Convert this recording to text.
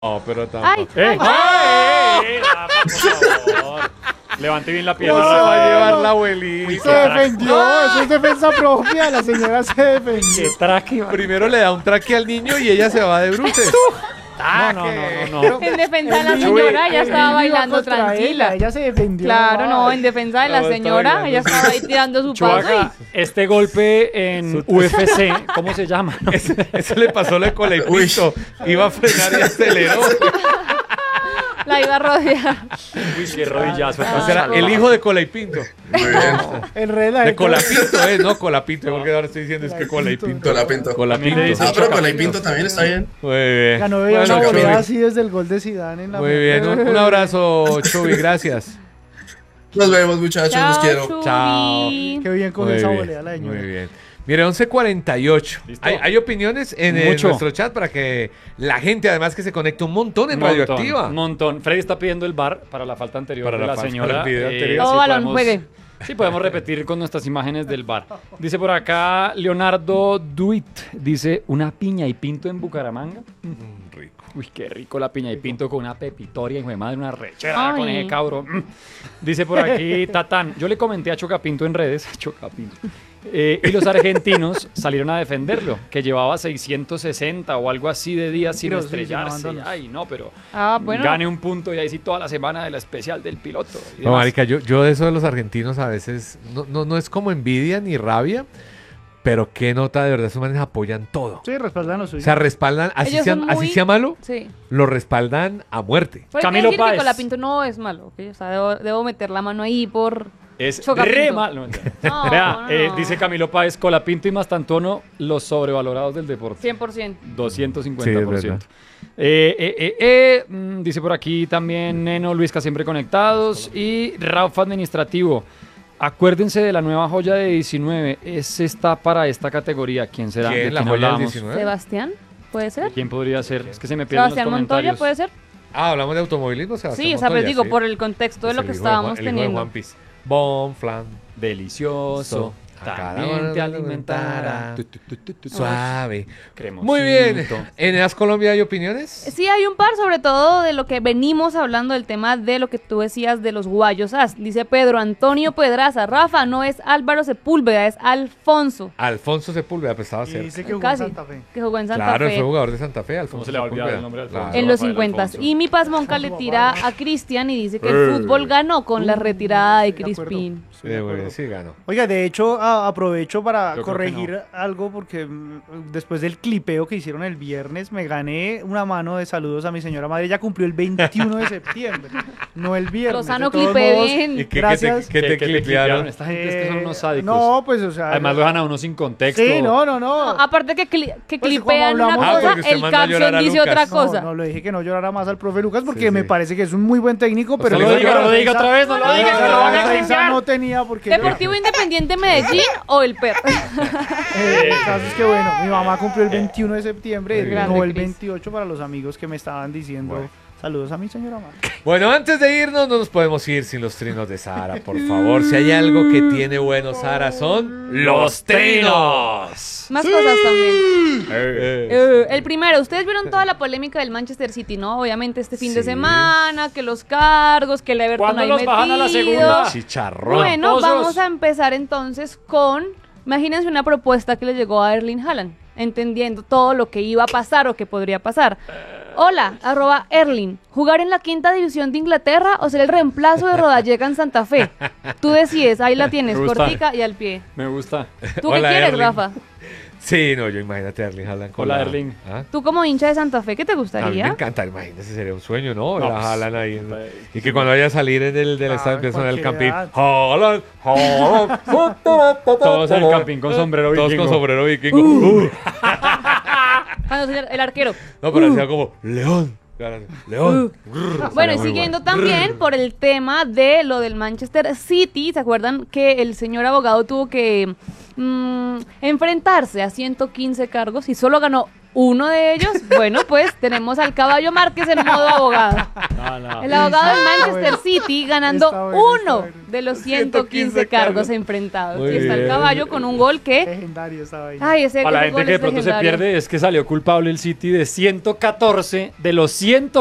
No, pero Ay, tampoco. ay, Rafa, por favor. Levante bien la pierna, No se Rafa. va a llevar la abuelita. Se defendió, eso es defensa propia, la señora se defendió. Qué traque, man. Primero le da un traque al niño y ella se va de bruces. No. en defensa de la El señora, ella el estaba niño bailando contra tranquila. Ella se defendió. Claro, no, nomás. en defensa de la No, está señora, bailando. ella estaba ahí tirando su paso. Chubaca, este golpe en UFC, ¿cómo se llama? No? Eso le pasó lo de Coleipito. Iba a frenar y aceleró. La iba a rodear. Uy, qué rodillazo. O sea, era el hijo de Coleipinto. El rey la De Colapinto, no Colapinto. Porque ahora estoy diciendo es que Coleipinto. Colapinto. Colapinto. También le dicen Ah, pero con la Pinto también está bien. Muy bien. ganó Bueno, una Choca, goleada Chobi. así desde el gol de Zidane en la Muy bien. Un abrazo, Chubi. Gracias. Nos vemos, muchachos. Los quiero. Chubi. Chao. Qué bien con Muy esa bien, volea la señora. muy bien. Mire, 11:48. ¿Listo? Hay opiniones en Mucho. nuestro chat para que la gente, además, que se conecte un montón en Radioactiva. Un montón. Freddy está pidiendo el bar para la falta anterior Para de la la falta señora. del video anterior. Todo balón, juegue. Sí, podemos repetir con nuestras imágenes del bar. Dice por acá Leonardo Duit. Dice, ¿una piña y pinto en Bucaramanga? Rico. Uy, qué rico la piña y pinto con una pepitoria, hijo de madre, una rechera Ay. con ese cabro. Dice por aquí Tatán, yo le comenté a Chocapinto en redes, Chocapinto, y los argentinos salieron a defenderlo, que llevaba 660 o algo así de días sin Pero sí, sin estrellarse. abandonos. Ay, no, pero Bueno. gane un punto y ahí sí toda la semana de la especial del piloto. y No, demás. marica, yo de eso de los argentinos a veces no es como envidia ni rabia, pero qué nota, de verdad, esos manes apoyan todo. Sí, respaldan lo O suyo. sea, respaldan, así Ellos sea, son así muy- sea malo, Sí. lo respaldan a muerte. Pero hay que Camilo decir Páez. que Colapinto no es malo, ¿ok? O sea, debo meter la mano ahí por... Es Chocapinto. re malo. No, mentira. No, Vea, no. dice Camilo Páez, Colapinto y Mastantuono, los sobrevalorados del deporte. 100%. 250%. Sí, Dice por aquí también Neno, Luisca siempre conectados. Y Rafa Administrativo. Acuérdense de la nueva joya de 19. Ese está para esta categoría. ¿Quién será? ¿Quién? ¿De ¿La quién joya del hablábamos? 19? ¿Sebastián? ¿Puede ser? ¿Quién podría ser? Es que se me pierden los ¿Sebastián Montoya comentarios. puede ser? Ah, hablamos de automovilismo, Sebastián Sí, o sea, Montoya, pues digo, sí. por el contexto de Es lo el que hijo de Juan- estábamos el hijo de teniendo. Juan Piz. Bon flan. Delicioso. A cada También hora te alimentará. Suave. Cremosito. Muy bien. ¿En EAS Colombia hay opiniones? Sí, hay un par, sobre todo de lo que venimos hablando del tema de lo que tú decías de los guayos. Dice Pedro Antonio Pedraza, Rafa, no es Álvaro Sepúlveda, es Alfonso. Alfonso Sepúlveda, pues estaba Y cerca. dice que jugó en Casi, Santa Fe. que jugó en Santa Claro, Fe. fue jugador de Santa Fe, Alfonso ¿Cómo se le va a olvidar Sepúlveda. el nombre de Claro. Alfonso? En los Rafael 50. Alfonso. Y mi Pazmonca le tira a Cristian y dice que el fútbol ganó con la retirada de de acuerdo. Crispín. Sí, muy bien, sí, ganó. Oiga, de hecho, aprovecho para Yo creo que corregir algo porque después del clipeo que hicieron el viernes, me gané una mano de saludos a mi señora madre. Ella cumplió el 21 de septiembre, no el viernes. Lozano De todos clipe modos, bien. ¿Y qué, Gracias. qué te clipearon? Esta gente es que son unos sádicos. No, pues, o sea... Además lo dejan a uno sin contexto. Sí, no. No, aparte que Pues, clipean como una hablamos- Ah, cosa, porque usted el mandó a llorar caption a dice Lucas. otra No, cosa. no, le dije que no llorara más al profe Lucas porque Sí, me sí. parece que es un muy buen técnico, pero No lo diga, no lo diga otra vez, no lo diga, que lo van a defensa clipear. no tenía porque... Deportivo Independiente Medellín o el PER. El caso es que bueno, mi mamá cumplió el 21 de septiembre, Muy no bien. el Cris. 28 para los amigos que me estaban diciendo Bueno. saludos a mi señora madre. Bueno, antes de irnos, no nos podemos ir sin los trinos de Sara, por favor. Si hay algo que tiene bueno Sara, son los trinos. Más cosas también. Eh. El primero, ustedes vieron toda la polémica del Manchester City, ¿no? Obviamente este fin de Sí. semana, que los cargos, que el Everton ¿Cuándo ahí los bajan a la metido. segunda? Chicharrón. Bueno, Pozos. vamos a empezar entonces con, imagínense una propuesta que le llegó a Erling Haaland, entendiendo todo lo que iba a pasar o que podría pasar. Hola, @Erling, ¿jugar en la quinta división de Inglaterra o ser el reemplazo de Rodallega en Santa Fe? Tú decides, ahí la tienes, Me gusta. cortica y al pie. Me gusta. ¿Tú Hola, qué quieres, Erling. Rafa? Sí, no, yo imagínate a Erling Haaland con Hola, la- Erling. ¿Ah? Tú como hincha de Santa Fe, ¿qué te A mí me gustaría? encanta, imagínese, sería un sueño, ¿no? Ver No, a pues, Haaland ahí. pues, Y que cuando vaya a salir del Ah, estadio empieza a sonar el cualquier campín. edad. Haaland, Haaland. Todos en el camping con sombrero Todos vikingo. con sombrero vikingo. Cuando soy el arquero. No, pero hacía como León. León. Bueno, y muy siguiendo también por el tema de lo del Manchester City, ¿se acuerdan que el señor abogado tuvo que enfrentarse a 115 cargos y solo ganó Uno de ellos, bueno, pues tenemos al Caballo Márquez en modo abogado. No. El abogado del Manchester bueno. City ganando Está bueno, uno está bueno. de los 115 cargos enfrentados. Muy Y está el bien. Caballo con un gol que... Legendario esa vaina. Ay, ese Para la ese gente gol que de es pronto se legendario. pierde, es que salió culpable el City de 114 de los 100